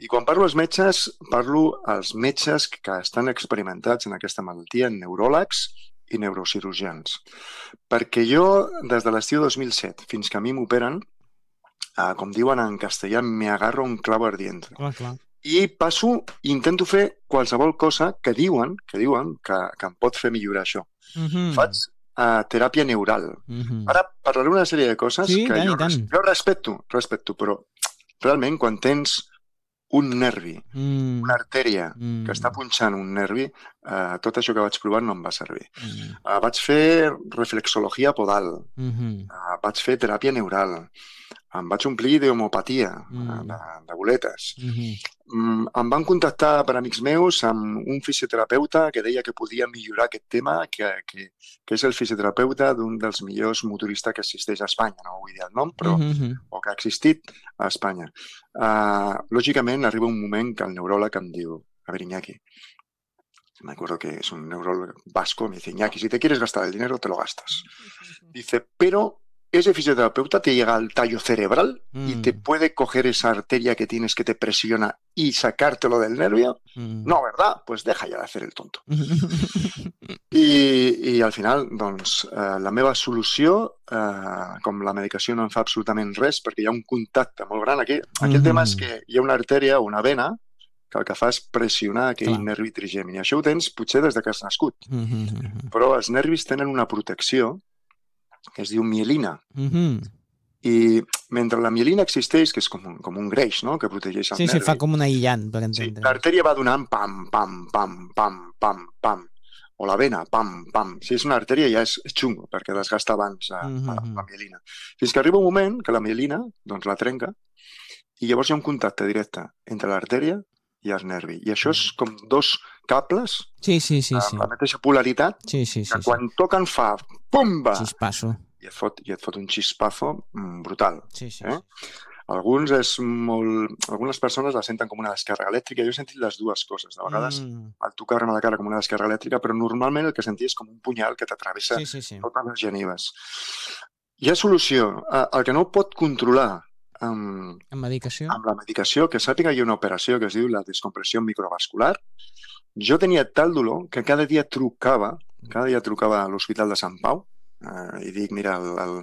I quan parlo als metges, parlo als metges que estan experimentats en aquesta malaltia, neuròlegs i neurocirurgians. Perquè jo, des de l'estiu 2007 fins que a mi m'operen, com diuen en castellà, me agarro un clavo ardiente. Clar. I intento fer qualsevol cosa que diuen que em pot fer millorar això. Faig teràpia neural. Ara parlaré una sèrie de coses que jo respecto, però realment quan tens un nervi, una artèria que està punxant un nervi, tot això que vaig provar no em va servir. Vaig fer reflexologia podal, vaig fer teràpia neural, em vaig omplir d'homeopatia, de boletes. Em van contactar per amics meus amb un fisioterapeuta que deia que podia millorar aquest tema, que és el fisioterapeuta d'un dels millors motoristes que existeix a Espanya, no vull dir el nom, però o que ha existit a Espanya. Lògicament, arriba un moment que el neuròleg em diu, a ver, Iñaki, me acuerdo que es un neurólogo vasco, me dice, Iñaki, si te quieres gastar el dinero, te lo gastas. Dice, pero ese fisioterapeuta te llega al tallo cerebral y te puede coger esa arteria que tienes que te presiona y sacártelo del nervio. No, ¿verdad? Pues deja ya de hacer el tonto. I al final, doncs, la meva solució, com la medicació no em fa absolutament res, perquè hi ha un contacte molt gran aquí. Aquí el tema és que hi ha una artèria, una vena, que el que fa és pressionar aquell nervi trigèmin. I això ho tens potser des que has nascut. Però els nervis tenen una protecció que es diu mielina. I mentre la mielina existeix, que és com un greix, no?, que protegeix el nervi. Sí, fa com un aïllant, per entendre. L'artèria va donant pam, pam, pam, pam, pam, pam, o la vena, pam, pam. Si és una artèria ja és xungo, perquè desgasta abans la mielina. Fins que arriba un moment que la mielina doncs la trenca i llavors hi ha un contacte directe entre l'artèria i el nervi. I això és com dos cables amb la mateixa polaritat que quan toquen fa pumba! Xispasso. I et fot un xispazo brutal. Algunes persones la senten com una descàrrega elèctrica. Jo he sentit les dues coses. De vegades el tocar-me la cara com una descàrrega elèctrica, però normalment el que sentia és com un punyal que t'atravessa totes les genives. Hi ha solució. El que no pot controlar amb la medicació, que sàpiga hi ha una operació que es diu la descompressió microvascular. Jo tenia tal dolor que cada dia trucava a l'Hospital de Sant Pau i dic, mira,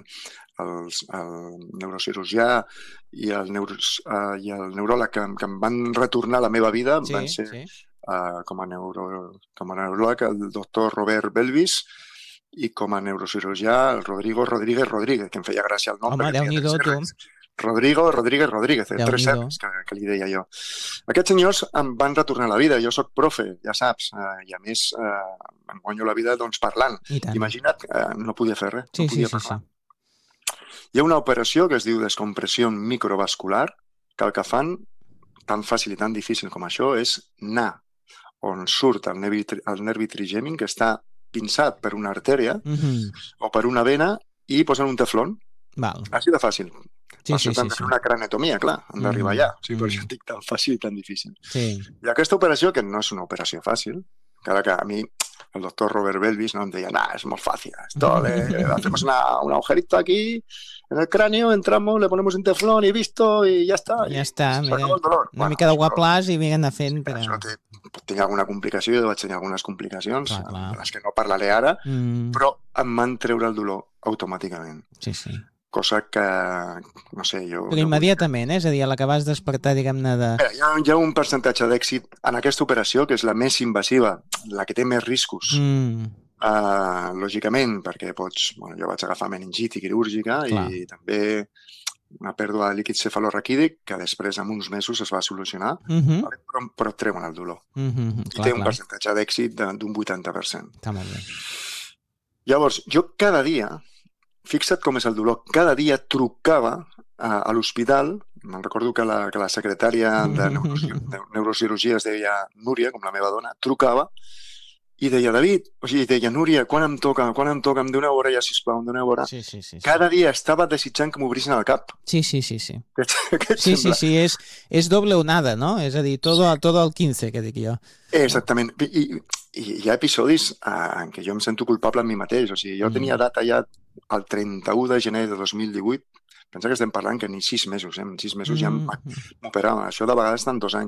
el neurocirurgià i el neuròleg que em van retornar a la meva vida van ser com a neuròleg el doctor Robert Belvis i com a neurocirurgià el Rodrigo Rodríguez, que em feia gràcia el nom. Home, Déu-n'hi-do, tu. Rodrigo Rodríguez, 3 anys que li deia jo. Aquests senyors em van retornar a la vida. Jo soc profe, ja saps, i a més em guanyo la vida doncs parlant. Imagina't, no podia fer res, no podia parlar. Hi ha una operació que es diu descompressió microvascular, que el que fan, tan fàcil i tan difícil com això, és anar on surt el nervi trigèmin, que està pinçat per una artèria o per una vena, i posen un teflon. Així de fàcil. Per això t'han de fer una craneotomia, clar, han d'arribar allà. Per això dic tan fàcil i tan difícil. I aquesta operació, que no és una operació fàcil, encara que a mi el doctor Robert Belvis no em deia, es molt fàcil, hacemos un agujerito aquí en el cráneo, entramos, le ponemos un teflón y visto, y ya está. Ja està, una mica d'aguaplàs i vinguem anar fent. Això pot tenir alguna complicació, jo vaig tenir algunes complicacions, les que no parlaré ara, però em van treure el dolor automàticament. Cosa que, no sé, jo... Però immediatament, és a dir, a la que vas despertar, diguem-ne, de... Hi ha un percentatge d'èxit en aquesta operació, que és la més invasiva, la que té més riscos. Lògicament, perquè jo vaig agafar meningit quirúrgica i també una pèrdua de líquid cefalorraquídic que després, en uns mesos, es va solucionar, però et treuen el dolor. I té un percentatge d'èxit d'un 80%. Està molt bé. Llavors, jo cada dia... Fixa't com és el dolor. Cada dia trucava a l'hospital, me'n recordo que la secretària de neurocirurgia es deia Núria, com la meva dona, trucava i deia, David, deia, Núria, quan em toca? Em dóna hora ja, sisplau, em dóna hora. Cada dia estava desitjant que m'obrissin el cap. Sí, és doble onada, no? És a dir, todo al 15, que dic jo. Exactament. I hi ha episodis en què jo em sento culpable amb mi mateix. O sigui, jo tenia data ja el 31 de gener de 2018. Pensa que estem parlant que ni 6 mesos, en 6 mesos ja m'operava. Això de vegades estan 2 anys.